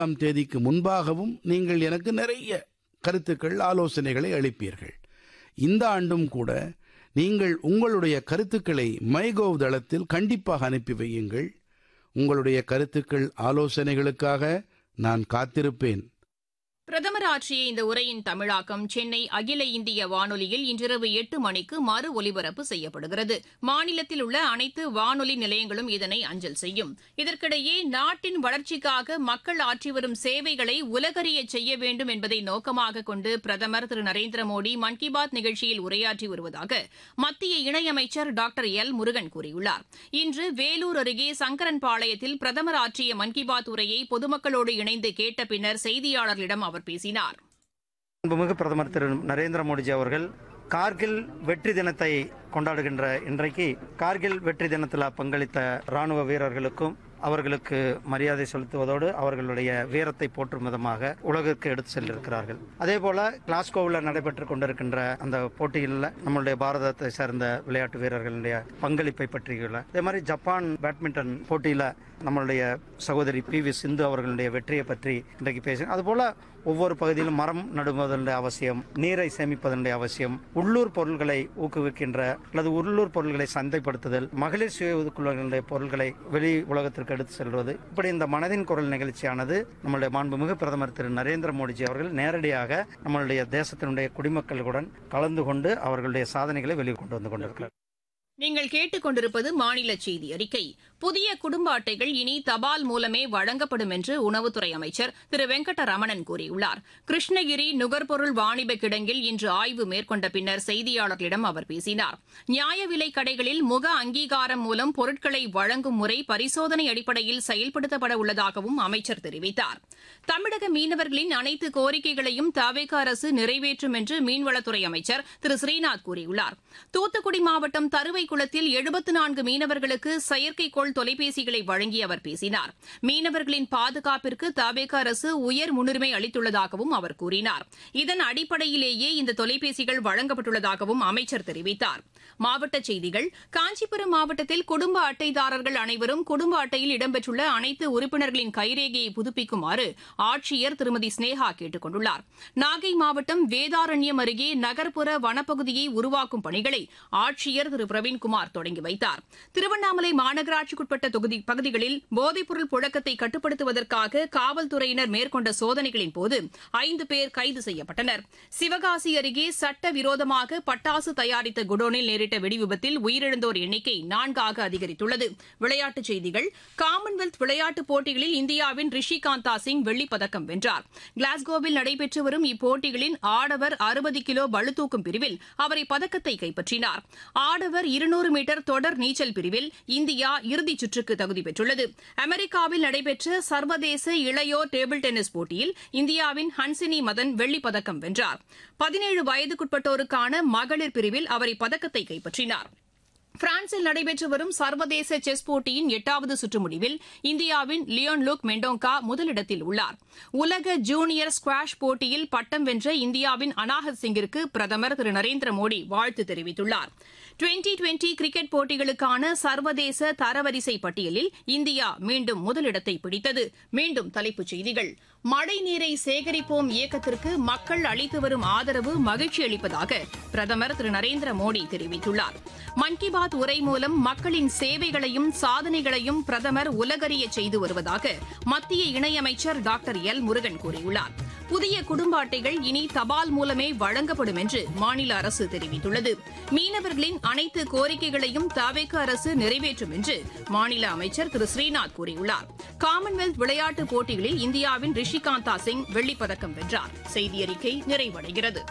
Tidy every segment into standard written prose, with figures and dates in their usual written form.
தேதிக்கு முன்பாகவும் நீங்கள் எனக்கு நிறைய கருத்துக்கள், ஆலோசனைகளை அளிப்பீர்கள். இந்த ஆண்டும் கூட நீங்கள் உங்களுடைய கருத்துக்களை மைகோவ் தளத்தில் கண்டிப்பாக அனுப்பி வையுங்கள். உங்களுடைய கருத்துக்கள், ஆலோசனைகளுக்காக நான் காத்திருப்பேன். பிரதமர் ஆற்றிய இந்த உரையின் தமிழாக்கம் சென்னை அகில இந்திய வானொலியில் இன்றிரவு 8 மணிக்கு மறு ஒலிபரப்பு செய்யப்படுகிறது. மாநிலத்தில் உள்ள அனைத்து வானொலி நிலையங்களும் இதனை அஞ்சல் செய்யும். இதற்கிடையே நாட்டின் வளர்ச்சிக்காக மக்கள் ஆற்றி வரும் சேவைகளை உலகறிய செய்ய வேண்டும் என்பதை நோக்கமாக கொண்டு பிரதமர் திரு நரேந்திர மோடி மன் கி பாத் நிகழ்ச்சியில் உரையாற்றி வருவதாக மத்திய இணையமைச்சர் டாக்டர் எல் முருகன் கூறியுள்ளார். இன்று வேலூர் அருகே சங்கரன்பாளையத்தில் பிரதமர் ஆற்றிய மன் கி பாத் உரையை பொதுமக்களோடு இணைந்து கேட்ட பின்னர் செய்தியாளர்களிடம் அவர் பேசினார். அன்புமிகு பிரதமர் திரு நரேந்திர மோடிஜி அவர்கள் கார்கில் வெற்றி தினத்தை கொண்டாடுகின்ற இன்றைக்கு கார்கில் வெற்றி தினத்தில் பங்களித்த ராணுவ வீரர்களுக்கும் அவர்களுக்கு மரியாதை செலுத்துவதோடு அவர்களுடைய வீரத்தை போற்றும் விதமாக உலகிற்கு எடுத்து சென்றிருக்கிறார்கள். அதே போல கிளாஸ்கோவில் நடைபெற்றுக் கொண்டிருக்கின்ற அந்த போட்டியில் நம்மளுடைய பாரதத்தை சேர்ந்த விளையாட்டு வீரர்களுடைய பங்களிப்பை பற்றியுள்ள, அதே மாதிரி ஜப்பான் பேட்மிண்டன் போட்டியில் நம்மளுடைய சகோதரி PV சிந்து அவர்களுடைய வெற்றியை பற்றி இன்றைக்கு பேசினோம். அதுபோல ஒவ்வொரு பகுதியிலும் மரம் நடுவதனுடைய அவசியம், நீரை சேமிப்பதனுடைய அவசியம், உள்ளூர் பொருட்களை ஊக்குவிக்கின்ற அல்லது உள்ளூர் பொருட்களை சந்தைப்படுத்துதல், மகளிர் சுய உதவிக்குழுக்களுடைய பொருட்களை வெளி உலகத்திற்கு எடுத்து செல்வது, இப்படி இந்த மனதின் குரல் நிகழ்ச்சியானது நம்மளுடைய மாண்புமிகு பிரதமர் திரு நரேந்திர மோடிஜி அவர்கள் நேரடியாக நம்மளுடைய தேசத்தினுடைய குடிமக்களுடன் கலந்து கொண்டு அவர்களுடைய சாதனைகளை வெளிக்கொண்டு வந்து கொண்டிருக்கிறார். நீங்கள் கேட்டுக் கொண்டிருப்பது மாநில செய்தி அறிக்கை. புதிய குடும்ப அட்டைகள் இனி தபால் மூலமே வழங்கப்படும் என்று உணவுத்துறை அமைச்சர் திரு வெங்கடரமணன் கூறியுள்ளார். கிருஷ்ணகிரி நுகர்பொருள் வாணிப கிடங்கில் இன்று ஆய்வு மேற்கொண்ட பின்னர் செய்தியாளர்களிடம் அவர் பேசினார். நியாய விலைக் கடைகளில் முக அங்கீகாரம் மூலம் பொருட்களை வழங்கும் முறை பரிசோதனை அடிப்படையில் செயல்படுத்தப்பட உள்ளதாகவும் அமைச்சர் தெரிவித்தார். தமிழக மீனவர்களின் அனைத்து கோரிக்கைகளையும் தவேக அரசு நிறைவேற்றும் என்று மீன்வளத்துறை அமைச்சர் திரு ஸ்ரீநாத் கூறியுள்ளார். தூத்துக்குடி மாவட்டம் தருவைக்குளத்தில் 74 மீனவர்களுக்கு செயற்கைக்கோள் தொலைபேசிகளை வழங்கி அவர் பேசினார். மீனவர்களின் பாதுகாப்பிற்கு தவேக அரசு உயர் முன்னுரிமை அளித்துள்ளதாகவும் அவர் கூறினார். இதன் அடிப்படையிலேயே இந்த தொலைபேசிகள் வழங்கப்பட்டுள்ளதாகவும் அமைச்சர் தெரிவித்தார். மாவட்டச் செய்திகள். காஞ்சிபுரம் மாவட்டத்தில் குடும்ப அட்டைதாரர்கள் அனைவரும் குடும்ப அட்டையில் இடம்பெற்றுள்ள அனைத்து உறுப்பினர்களின் கைரேகையை புதுப்பிக்குமாறு ஆட்சியர் திருமதி ஸ்னேகா கேட்டுக் கொண்டுள்ளார். நாகை மாவட்டம் வேதாரண்யம் அருகே நகர்ப்புற வனப்பகுதியை உருவாக்கும் பணிகளை ஆட்சியர் திரு பிரவீன்குமார் தொடங்கி வைத்தார். திருவண்ணாமலை மாநகராட்சிக்குட்பட்ட பகுதிகளில் போதைப்பொருள் புழக்கத்தை கட்டுப்படுத்துவதற்காக காவல்துறையினர் மேற்கொண்ட சோதனைகளின் போது 5 பேர் கைது செய்யப்பட்டனர். சிவகாசி அருகே சட்டவிரோதமாக பட்டாசு தயாரித்த குடோனில் நேரிட்ட வெடிவிபத்தில் உயிரிழந்தோர் எண்ணிக்கை 4 அதிகரித்துள்ளது. விளையாட்டுச் செய்திகள். காமன்வெல்த் விளையாட்டுப் போட்டிகளில் இந்தியாவின் ரிஷிகாந்தா சிங் வெள்ளிப்பதக்கம் வென்றார். கிளாஸ்கோவில் நடைபெற்று வரும் இப்போட்டிகளின் ஆடவர் 60 கிலோ பளுதூக்கும் பிரிவில் அவர் இப்பதக்கத்தை கைப்பற்றினார். ஆடவர் 200 மீட்டர் தொடர் நீச்சல் பிரிவில் இந்தியா இறுதிச் சுற்றுக்கு தகுதி பெற்றுள்ளது. அமெரிக்காவில் நடைபெற்ற சர்வதேச இளையோர் டேபிள் டென்னிஸ் போட்டியில் இந்தியாவின் ஹன்சினி மதன் வெள்ளிப்பதக்கம் வென்றார். 17 வயதுக்குட்பட்டோருக்கான மகளிர் பிரிவில் அவர் இப்பதக்கத்தை கைப்பற்றினார். பிரான்சில் நடைபெற்று வரும் சர்வதேச செஸ் போட்டியின் 8வது சுற்று முடிவில் இந்தியாவின் லியோன் லுக் மெண்டோங்கா முதலிடத்தில் உள்ளார். உலக ஜூனியர் ஸ்குவாஷ் போட்டியில் பட்டம் வென்ற இந்தியாவின் அனாஹத் சிங்கிற்கு பிரதமர் திரு நரேந்திர மோடி வாழ்த்து தெரிவித்துள்ளார். 2020 கிரிக்கெட் போட்டிகளுக்கான சர்வதேச தரவரிசை பட்டியலில் இந்தியா மீண்டும் முதலிடத்தை பிடித்தது. மீண்டும் தலைப்புச் செய்திகள். மழைநீரை சேகரிப்போம் இயக்கத்திற்கு மக்கள் அளித்து வரும் ஆதரவு மகிழ்ச்சி அளிப்பதாக பிரதமர் திரு நரேந்திர மோடி தெரிவித்துள்ளார். மன் கி பாத் உரை மூலம் மக்களின் சேவைகளையும் சாதனைகளையும் பிரதமர் உலகறிய செய்து வருவதாக மத்திய இணையமைச்சர் டாக்டர் எல் முருகன் கூறியுள்ளார். புதிய குடும்ப அட்டைகள் இனி தபால் மூலமே வழங்கப்படும் என்று மாநில அரசு தெரிவித்துள்ளது. மீனவர்களின் அனைத்து கோரிக்கைகளையும் தவேக அரசு நிறைவேற்றும் என்று மாநில அமைச்சர் திரு ஸ்ரீநாத் கூறியுள்ளார். காமன்வெல்த் விளையாட்டுப் போட்டிகளில் இந்தியாவின் ரிஷிகாந்தா சிங் வெள்ளிப்பதக்கம் வென்றார். செய்தியறிக்கை நிறைவடைகிறது.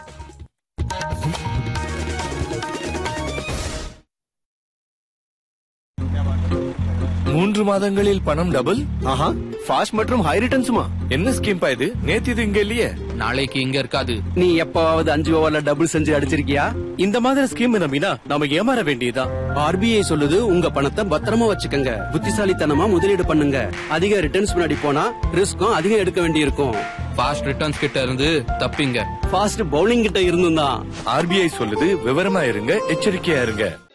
மூன்று மாதங்களில் பணம் டபுள். ஆஹா, ஃபாஸ்ட் மற்றும் ஹை ரிட்டர்ன்ஸுமா? என்ன ஸ்கீம் பா இது? நேத்து இது இங்க இல்லையே. நாளைக்கு இங்க இருக்காது. நீ எப்பாவது 5 ஓவர்ல டபுள் செஞ்சு அடிச்சிருக்கியா? இந்த மாதிரி ஸ்கீம் நம்பினா நாம ஏமாற வேண்டியதா? RBI சொல்லுது உங்க பணத்தை பத்திரமா வச்சுக்கங்க, புத்திசாலித்தனமா முதலீடு பண்ணுங்க. அதிக ரிட்டர்ன்ஸ் முன்னாடி போனா ரிஸ்க்கும் அதிகம் எடுக்க வேண்டியிருக்கும். ஃபாஸ்ட் ரிட்டர்ன்ஸ் கிட்ட இருந்து தப்பிங்க. ஃபாஸ்ட் பவுலிங் கிட்ட இருந்தும் தான். RBI சொல்லுது விவரமா இருங்க, எச்சரிக்கையா இருங்க.